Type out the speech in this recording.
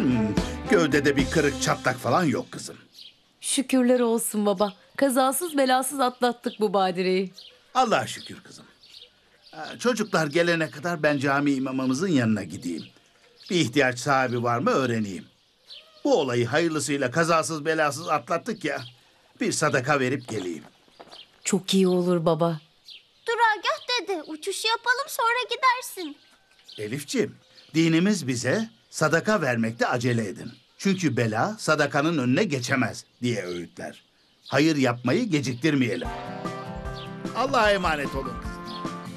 Gövdede bir kırık çatlak falan yok kızım. Şükürler olsun baba. Kazasız belasız atlattık bu badireyi. Allah'a şükür kızım. Çocuklar gelene kadar ben cami imamımızın yanına gideyim. Bir ihtiyaç sahibi var mı öğreneyim. Bu olayı hayırlısıyla kazasız belasız atlattık ya. Bir sadaka verip geleyim. Çok iyi olur baba. Duragah dede, uçuş yapalım sonra gidersin. Elifciğim, dinimiz bize sadaka vermekte acele edin. Çünkü bela sadakanın önüne geçemez diye öğütler. Hayır yapmayı geciktirmeyelim. Allah'a emanet olun.